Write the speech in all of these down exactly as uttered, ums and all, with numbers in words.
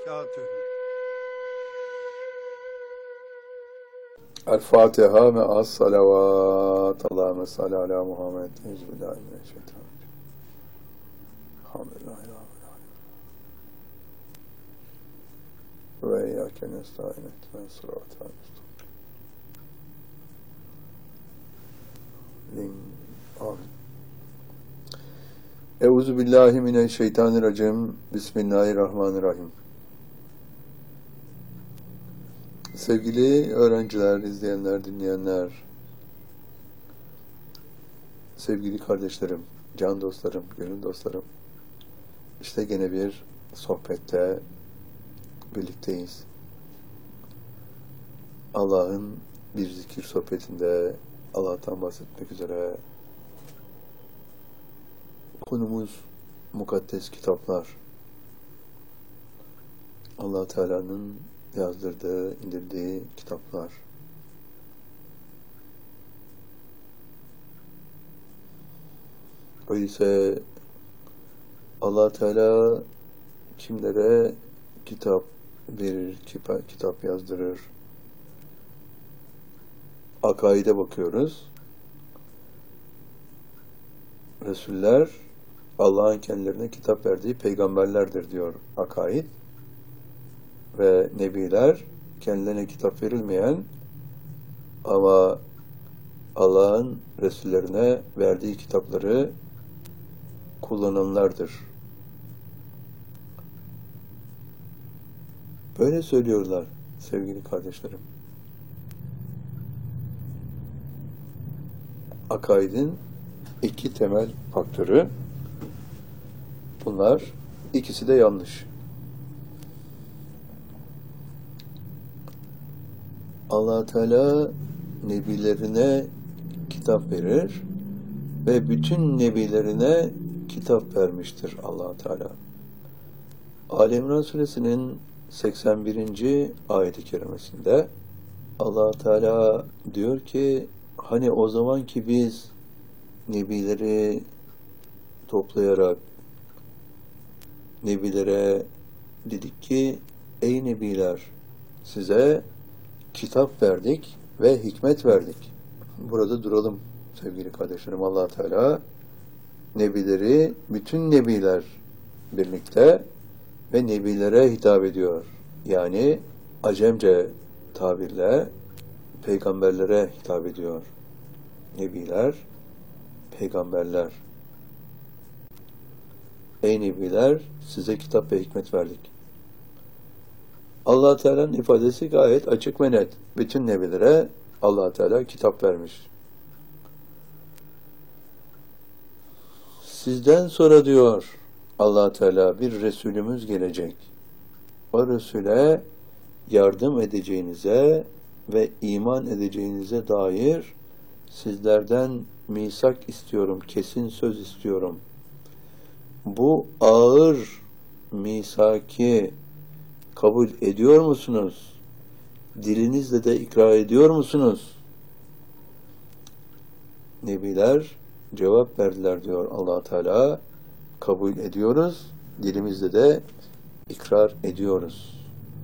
وبركاته. El-Fatiha me'as salavat. Allahümme salli ala Muhammed. Euzubillahimineşşeytanirracim. Elhamdülillahi Rabbil alemin. Ve iyyâke nestaîn ihdinas sıratal müstakîm. Amin. Euzubillahimineşşeytanirracim. Bismillahirrahmanirrahim. Sevgili öğrenciler, izleyenler, dinleyenler, sevgili kardeşlerim, can dostlarım, gönül dostlarım, işte gene bir sohbette birlikteyiz. Allah'ın bir zikir sohbetinde Allah'tan bahsetmek üzere konumuz mukaddes kitaplar. Allah Teala'nın yazdırdığı, indirdiği kitaplar. Öyleyse Allah Teala kimlere kitap verir, kitap yazdırır? Akaide bakıyoruz. Resuller Allah'ın kendilerine kitap verdiği peygamberlerdir diyor akaid. Ve nebiler kendilerine kitap verilmeyen ama Allah'ın Resullerine verdiği kitapları kullananlardır. Böyle söylüyorlar sevgili kardeşlerim. Akaidin iki temel faktörü. Bunlar ikisi de yanlış. Allah Teala nebilerine kitap verir ve bütün nebilerine kitap vermiştir Allah Teala. Ali İmran Suresinin seksen birinci ayet-i kerimesinde Allah Teala diyor ki, hani o zaman ki biz nebileri toplayarak nebilere dedik ki, ey nebiler, size kitap verdik ve hikmet verdik. Burada duralım sevgili kardeşlerim. Allah Teala nebileri, bütün nebiler birlikte ve nebilere hitap ediyor. Yani Acemce tabirle peygamberlere hitap ediyor. Nebiler, peygamberler. Ey nebiler, size kitap ve hikmet verdik. Allah Teala'nın ifadesi gayet açık ve net. Bütün nebilere Allah Teala kitap vermiş. Sizden sonra diyor Allah Teala, bir Resulümüz gelecek. O Resul'e yardım edeceğinize ve iman edeceğinize dair sizlerden misak istiyorum, kesin söz istiyorum. Bu ağır misaki kabul ediyor musunuz? Dilinizle de ikrar ediyor musunuz? Nebiler cevap verdiler diyor Allah Teala. Kabul ediyoruz, dilimizle de ikrar ediyoruz.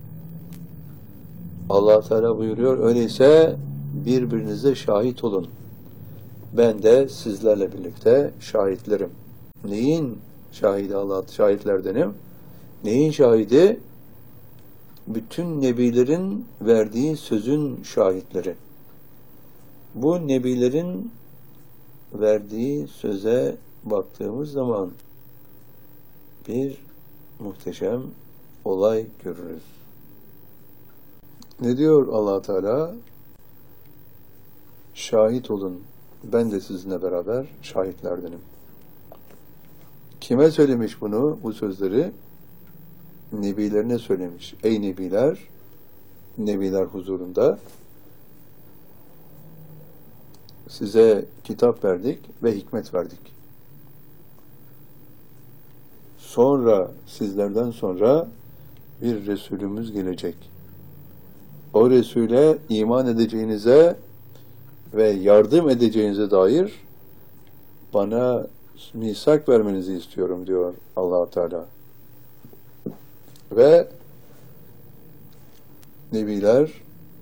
Allah Teala buyuruyor, öyleyse birbirinize şahit olun. Ben de sizlerle birlikte şahitlerim. Neyin şahidi Allah? Şahitlerdenim. Neyin şahidi? Bütün nebilerin verdiği sözün şahitleri. Bu nebilerin verdiği söze baktığımız zaman bir muhteşem olay görürüz. Ne diyor Allah Teala? Şahit olun. Ben de sizinle beraber şahitlerdenim. Kime söylemiş bunu, bu sözleri? Nebilerine söylemiş. Ey nebiler, nebiler huzurunda size kitap verdik ve hikmet verdik. Sonra, sizlerden sonra bir Resulümüz gelecek. O Resul'e iman edeceğinize ve yardım edeceğinize dair bana misak vermenizi istiyorum diyor Allah Teala. Ve Nebiler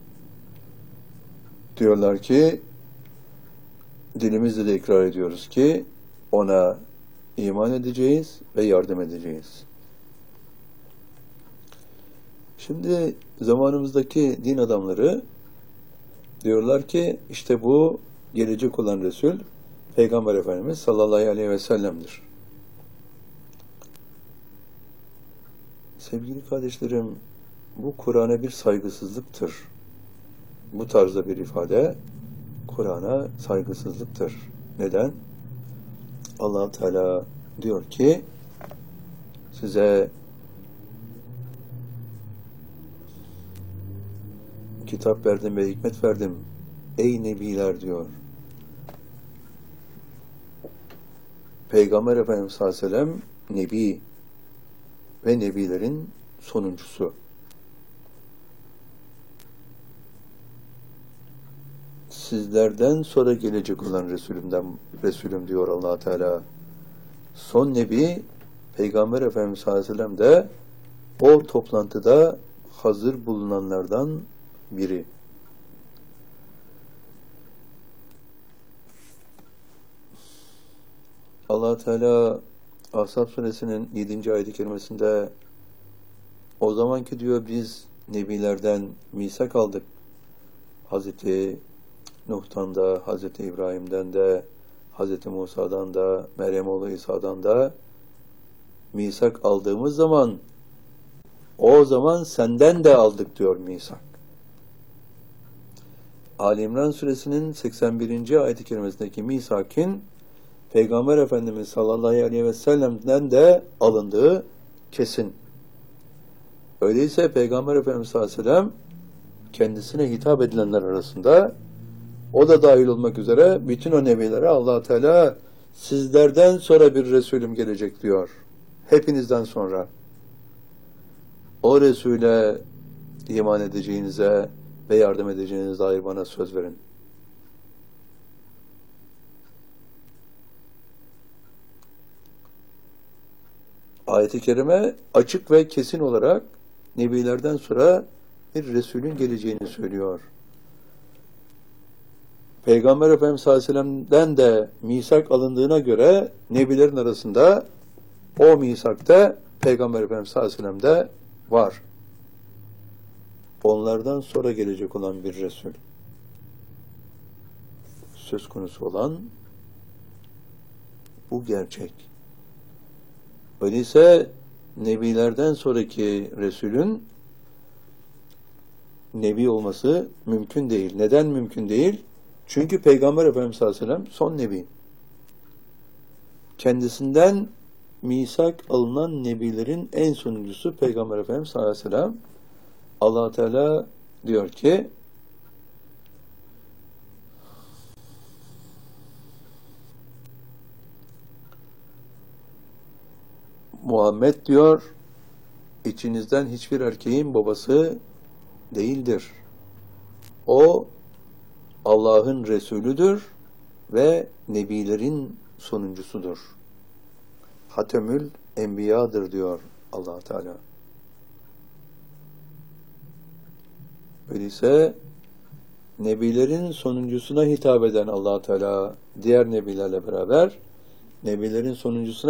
diyorlar ki, dilimizle de ikrar ediyoruz ki ona iman edeceğiz ve yardım edeceğiz. Şimdi zamanımızdaki din adamları diyorlar ki işte bu gelecek olan Resul Peygamber Efendimiz sallallahu aleyhi ve sellem'dir. Sevgili kardeşlerim, bu Kur'an'a bir saygısızlıktır. Bu tarzda bir ifade Kur'an'a saygısızlıktır. Neden? Allah Teala diyor ki size kitap verdim ve hikmet verdim. Ey nebiler diyor. Peygamber Efendimiz sallallahu aleyhi ve sellem nebi ve nebilerin sonuncusu. Sizlerden sonra gelecek olan Resulümden Resulüm diyor Allah Teala. Son nebi Peygamber Efendimiz sallallahu aleyhi ve sellem de o toplantıda hazır bulunanlardan biri. Allah Teala Ahzab suresinin yedinci ayet-i kerimesinde o zamanki diyor biz nebilerden misak aldık. Hazreti Nuh'tan da, Hazreti İbrahim'den de, Hazreti Musa'dan da, Meryem oğlu İsa'dan da misak aldığımız zaman o zaman senden de aldık diyor misak. Ali İmran suresinin seksen birinci ayet-i kerimesindeki misakin Peygamber Efendimiz sallallahu aleyhi ve sellem'den de alındığı kesin. Öyleyse Peygamber Efendimiz sallallahu aleyhi ve sellem kendisine hitap edilenler arasında o da dahil olmak üzere bütün o nebilere Allah Teala sizlerden sonra bir Resulüm gelecek diyor. Hepinizden sonra. O Resul'e iman edeceğinize ve yardım edeceğinize dair bana söz verin. Ayet-i kerime açık ve kesin olarak nebilerden sonra bir Resulün geleceğini söylüyor. Peygamber Efendimiz sallallahu aleyhi ve sellem'den de misak alındığına göre nebilerin arasında o misakta Peygamber Efendimiz sallallahu aleyhi ve sellem'de var. Onlardan sonra gelecek olan bir Resul. Söz konusu olan bu gerçek. Öyleyse nebilerden sonraki Resulün nebi olması mümkün değil. Neden mümkün değil? Çünkü Peygamber Efendimiz sallallahu aleyhi ve sellem son nebi. Kendisinden misak alınan nebilerin en sonuncusu Peygamber Efendimiz sallallahu aleyhi ve sellem. Allah Teala diyor ki Muhammed diyor içinizden hiçbir erkeğin babası değildir. O Allah'ın Resulüdür ve nebilerin sonuncusudur. Hatemül Enbiya'dır diyor Allah Teala. Öyleyse nebilerin sonuncusuna hitap eden Allah Teala diğer nebilerle beraber nebilerin sonuncusuna